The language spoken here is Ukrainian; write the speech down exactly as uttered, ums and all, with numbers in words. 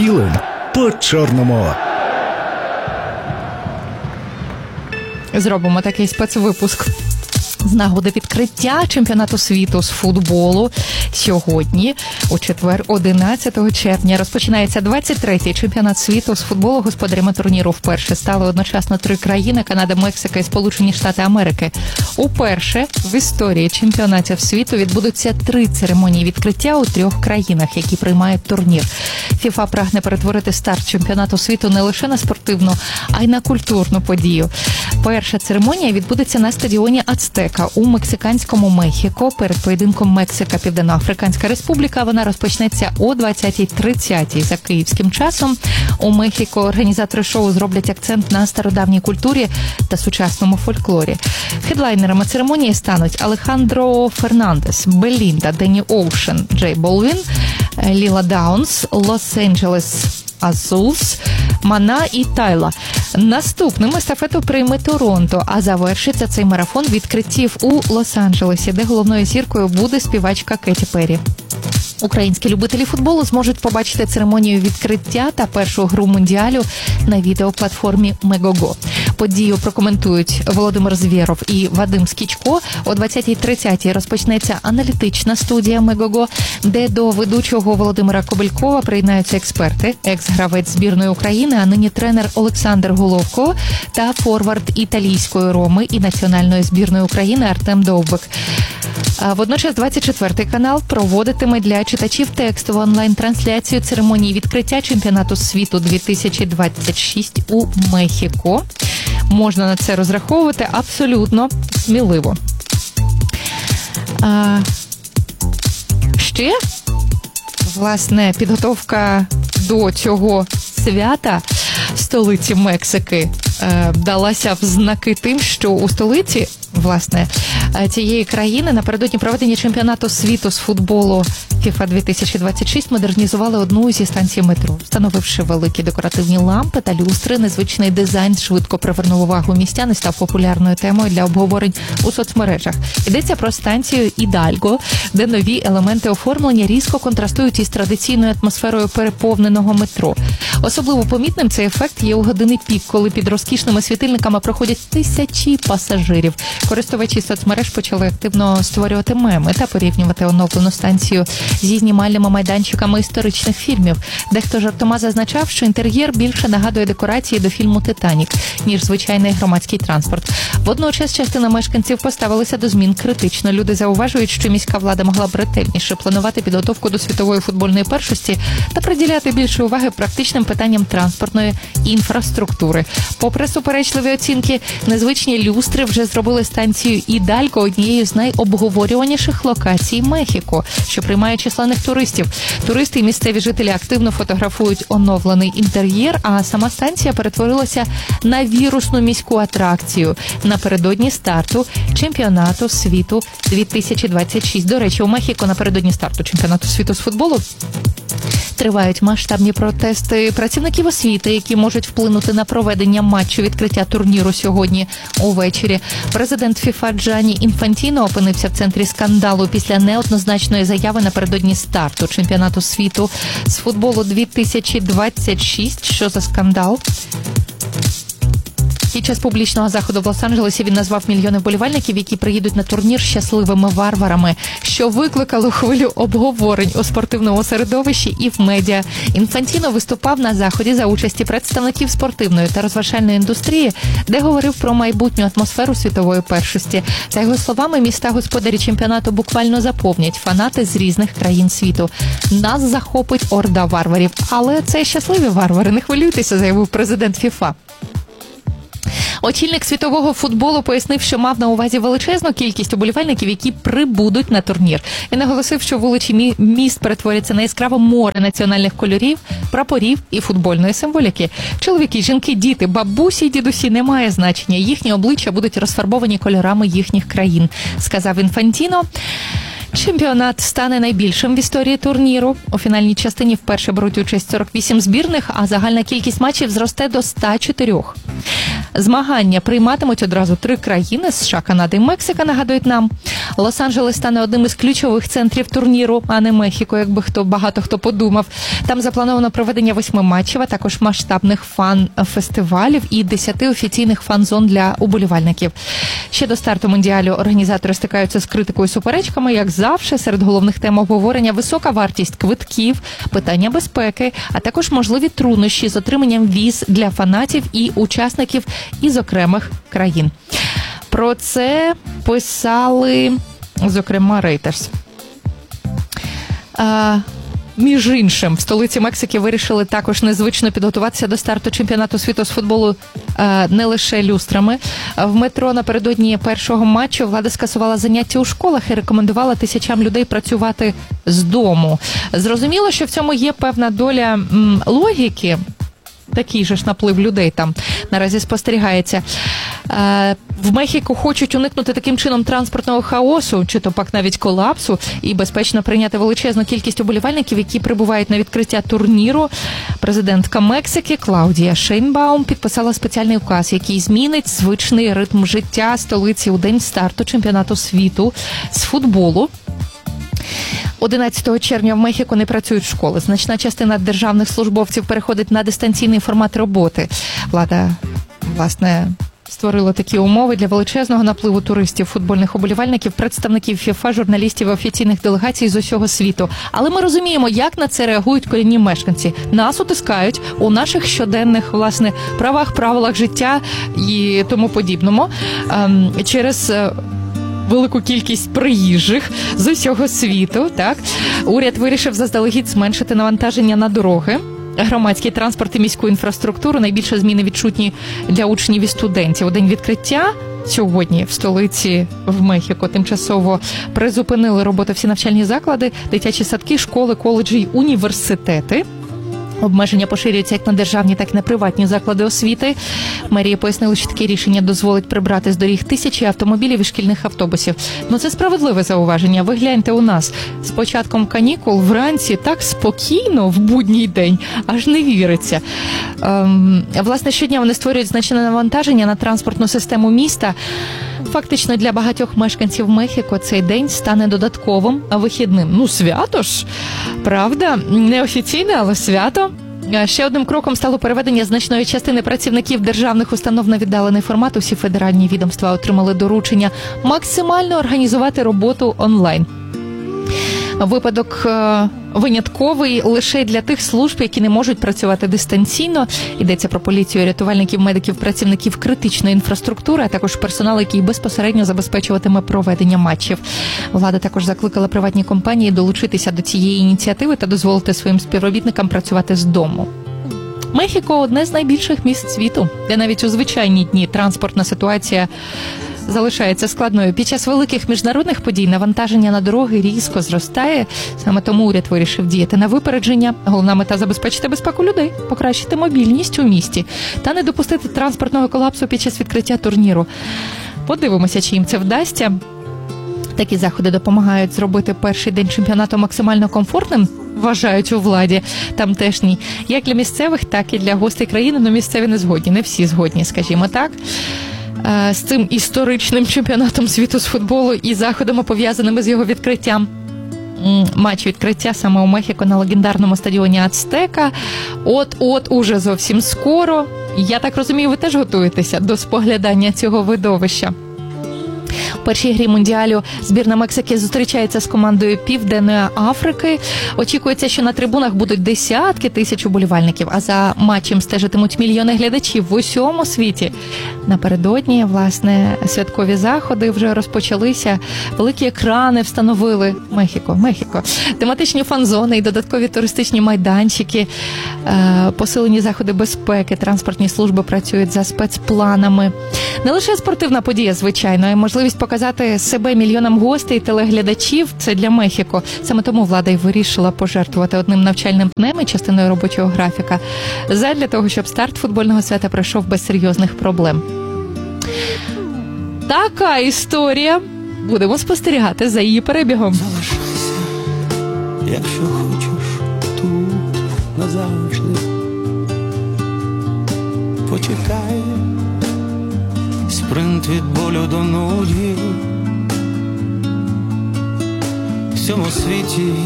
білим по чорному. Зробимо такий спецвипуск з нагоди відкриття чемпіонату світу з футболу. Сьогодні, у четвер, одинадцятого червня, розпочинається двадцять третій чемпіонат світу з футболу. Господарями турніру вперше стали одночасно три країни – Канада, Мексика і Сполучені Штати Америки. Уперше в історії чемпіонатів світу відбудуться три церемонії відкриття у трьох країнах, які приймають турнір. ФІФА прагне перетворити старт чемпіонату світу не лише на спортивну, а й на культурну подію. Перша церемонія відбудеться на стадіоні Ацтека у мексиканському Мехіко перед поєдинком Мексика-Південно-Африканська Республіка. Вона розпочнеться о двадцятій тридцять за київським часом. У Мехіко організатори шоу зроблять акцент на стародавній культурі та сучасному фольклорі. Хедлайнерами церемонії стануть Алехандро Фернандес, Белінда, Дені Оушен, Джей Болвін, Ліла Даунс, Лос-Анджелес Азулс, Мана і Тайла. Наступним естафету прийме Торонто, а завершиться цей марафон відкриттів у Лос-Анджелесі, де головною зіркою буде співачка Кеті Перрі. Українські любителі футболу зможуть побачити церемонію відкриття та першу гру Мундіалю на відеоплатформі Мегого. Подію прокоментують Володимир Звєров і Вадим Скічко. О двадцятій тридцять розпочнеться аналітична студія Мегого, де до ведучого Володимира Кобелькова приєднаються експерти, екс-гравець збірної України, а нині тренер Олександр Головко та форвард італійської Роми і національної збірної України Артем Довбик. Водночас двадцять четвертий канал проводитиме для читачів текстову онлайн-трансляцію церемонії відкриття чемпіонату світу дві тисячі двадцять шість у Мехіко. Можна на це розраховувати абсолютно сміливо. А, ще, власне, підготовка до цього свята столиці Мексики е, далася в знаки тим, що у столиці, власне, цієї країни напередодні проведення чемпіонату світу з футболу FIFA дві тисячі двадцять шість модернізували одну зі станцій метро, встановивши великі декоративні лампи та люстри. Незвичний дизайн швидко привернув увагу містян і став популярною темою для обговорень у соцмережах. Йдеться про станцію Ідальго, де нові елементи оформлення різко контрастують із традиційною атмосферою переповненого метро. Особливо помітним цей ефект є у години пік, коли під розкішними світильниками проходять тисячі пасажирів. Користувачі соцмереж почали активно створювати меми та порівнювати оновлену станцію зі знімальними майданчиками історичних фільмів. Дехто жартома зазначав, що інтер'єр більше нагадує декорації до фільму «Титанік», ніж звичайний громадський транспорт. Водночас частина мешканців поставилися до змін критично. Люди зауважують, що міська влада могла б ретельніше планувати підготовку до світової футбольної першості та приділяти більше уваги практичним питанням транспортної інфраструктури. Попри суперечливі оцінки, незвичні люстри вже зробили станцію Ідальго однією з найобговорюваніших локацій Мехіко, що приймає численних туристів. Туристи і місцеві жителі активно фотографують оновлений інтер'єр, а сама станція перетворилася на вірусну міську атракцію напередодні старту чемпіонату світу дві тисячі двадцять шість. До речі, у Мехіко напередодні старту чемпіонату світу з футболу тривають масштабні протести працівників освіти, які можуть вплинути на проведення матчу відкриття турніру сьогодні увечері. Президент ФІФА Джанні Інфантіно опинився в центрі скандалу після неоднозначної заяви напередодні старту чемпіонату світу з футболу дві тисячі двадцять шість. Що за скандал? Під час публічного заходу в Лос-Анджелесі він назвав мільйони вболівальників, які приїдуть на турнір, щасливими варварами, що викликало хвилю обговорень у спортивному середовищі і в медіа. Інфантіно виступав на заході за участі представників спортивної та розважальної індустрії, де говорив про майбутню атмосферу світової першості. За його словами, міста-господарі чемпіонату буквально заповнять фанати з різних країн світу. Нас захопить орда варварів. Але це щасливі варвари, не хвилюйтеся, заявив президент ФІФА. Очільник світового футболу пояснив, що мав на увазі величезну кількість уболівальників, які прибудуть на турнір. Він наголосив, що вулиці міст перетворяться на яскраве море національних кольорів, прапорів і футбольної символіки. Чоловіки, жінки, діти, бабусі й дідусі — не має значення. Їхні обличчя будуть розфарбовані кольорами їхніх країн, сказав Інфантіно. Чемпіонат стане найбільшим в історії турніру. У фінальній частині вперше беруть участь сорок вісім збірних, а загальна кількість матчів зросте до ста чотирьох. Змагання прийматимуть одразу три країни – США, Канада і Мексика, нагадують нам. Лос-Анджелес стане одним із ключових центрів турніру, а не Мехіко, якби хто багато хто подумав. Там заплановано проведення восьми матчів, а також масштабних фан-фестивалів і десяти офіційних фан-зон для уболівальників. Ще до старту Мундіалю організатори стикаються з критикою і суперечками, як завжди. Серед головних тем обговорення висока вартість квитків, питання безпеки, а також можливі труднощі з отриманням віз для фанатів і учасників із окремих країн. Про це писали, зокрема, Reuters. А, між іншим, в столиці Мексики вирішили також незвично підготуватися до старту чемпіонату світу з футболу а, не лише люстрами. В метро напередодні першого матчу влада скасувала заняття у школах і рекомендувала тисячам людей працювати з дому. Зрозуміло, що в цьому є певна доля м, логіки. Такий же ж наплив людей там наразі спостерігається. В Мехіко хочуть уникнути таким чином транспортного хаосу, чи то пак навіть колапсу, і безпечно прийняти величезну кількість уболівальників, які прибувають на відкриття турніру. Президентка Мексики Клаудія Шейнбаум підписала спеціальний указ, який змінить звичний ритм життя столиці у день старту чемпіонату світу з футболу. одинадцятого червня в Мехіко не працюють школи. Значна частина державних службовців переходить на дистанційний формат роботи. Влада, власне, створила такі умови для величезного напливу туристів, футбольних уболівальників, представників ФІФА, журналістів і офіційних делегацій з усього світу. Але ми розуміємо, як на це реагують корінні мешканці. Нас утискають у наших щоденних, власне, правах, правилах життя і тому подібному. Ем, через велику кількість приїжджих з усього світу, так? Уряд вирішив заздалегідь зменшити навантаження на дороги, громадський транспорт і міську інфраструктуру. Найбільше зміни відчутні для учнів і студентів. У день відкриття сьогодні в столиці в Мехіко тимчасово призупинили роботу всі навчальні заклади, дитячі садки, школи, коледжі й університети. Обмеження поширюються як на державні, так і на приватні заклади освіти. Мерія пояснила, що таке рішення дозволить прибрати з доріг тисячі автомобілів і шкільних автобусів. Ну, це справедливе зауваження. Ви гляньте у нас. З початком канікул вранці так спокійно в будній день, аж не віриться. Ем, власне, щодня вони створюють значне навантаження на транспортну систему міста. Фактично для багатьох мешканців Мехіко цей день стане додатковим вихідним. Ну, свято ж, правда? Неофіційне, але свято. Ще одним кроком стало переведення значної частини працівників державних установ на віддалений формат. Усі федеральні відомства отримали доручення максимально організувати роботу онлайн. Випадок е, винятковий лише для тих служб, які не можуть працювати дистанційно. Йдеться про поліцію, рятувальників, медиків, працівників критичної інфраструктури, а також персонал, який безпосередньо забезпечуватиме проведення матчів. Влада також закликала приватні компанії долучитися до цієї ініціативи та дозволити своїм співробітникам працювати з дому. Мехіко – одне з найбільших міст світу, де навіть у звичайні дні транспортна ситуація залишається складною. Під час великих міжнародних подій навантаження на дороги різко зростає. Саме тому уряд вирішив діяти на випередження. Головна мета – забезпечити безпеку людей, покращити мобільність у місті та не допустити транспортного колапсу під час відкриття турніру. Подивимося, чи їм це вдасться. Такі заходи допомагають зробити перший день чемпіонату максимально комфортним, вважають у владі тамтешній, як для місцевих, так і для гостей країни. Но місцеві не згодні, не всі згодні, скажімо так, з цим історичним чемпіонатом світу з футболу і заходами, пов'язаними з його відкриттям. Матч відкриття саме у Мехіко на легендарному стадіоні Ацтека. От-от, уже зовсім скоро. Я так розумію, ви теж готуєтеся до споглядання цього видовища. У першій грі Мундіалю збірна Мексики зустрічається з командою Південної Африки. Очікується, що на трибунах будуть десятки тисяч уболівальників, а за матчем стежитимуть мільйони глядачів в усьому світі. Напередодні, власне, святкові заходи вже розпочалися. Великі екрани встановили. Мехіко, Мехіко. Тематичні фан-зони і додаткові туристичні майданчики. Посилені заходи безпеки. Транспортні служби працюють за спецпланами. Не лише спортивна подія, звичайно, а й можливість показати себе мільйонам гостей і телеглядачів – це для Мехіко. Саме тому влада й вирішила пожертвувати одним навчальним днем і частиною робочого графіка задля того, щоб старт футбольного свята пройшов без серйозних проблем. Така історія. Будемо спостерігати за її перебігом. Залишайся, якщо хочеш, тут назавжди. Почекай, спринт від болю до нудів. В цьому світі